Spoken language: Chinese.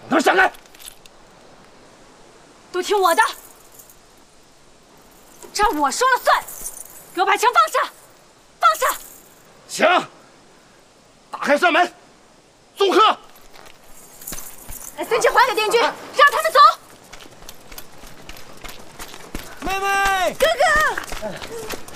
给我闪开！ 都听我的，这儿我说了算。给我把枪放下，放下！ 行，打开山门，纵喝！ 把森吉还给殿军，让他们走。 妹妹， 哥哥。